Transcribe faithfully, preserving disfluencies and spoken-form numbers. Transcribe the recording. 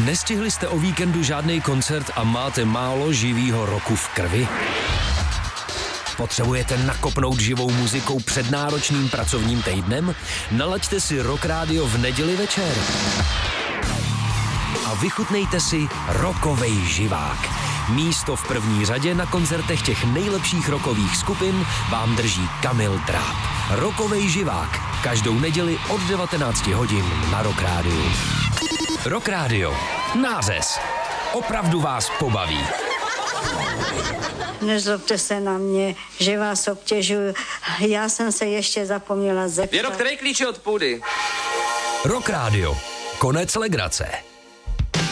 Nestihli jste o víkendu žádný koncert a máte málo živýho roku v krvi? Potřebujete nakopnout živou muzikou před náročným pracovním týdnem? Nalaďte si Rock Radio v neděli večer. A vychutnejte si rockovej živák. Místo v první řadě na koncertech těch nejlepších rockových skupin vám drží Kamil Dráb. Rockovej živák. Každou neděli od devatenácti hodin na Rock Radio. Rock Radio. Nářez. Opravdu vás pobaví. Nezlobte se na mě, že vás obtěžuju. Já jsem se ještě zapomněla zeptat. Věro, který klíč je od půdy? Rock Radio. Konec legrace.